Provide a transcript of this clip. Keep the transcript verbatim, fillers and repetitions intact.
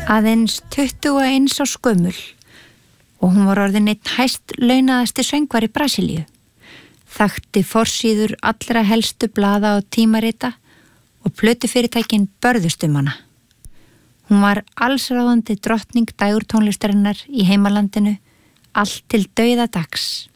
Aðeins tuttugu og eins árs gömul og hún var orðin einn hæst launaðasti söngvari Brasilíu. Þakti forsíður allra helstu blaða og tímarita og plötufyrirtækin börðust um hana. Hún var allsráðandi drottning dægurtónlistarinnar í heimalandinu allt til dauðadags.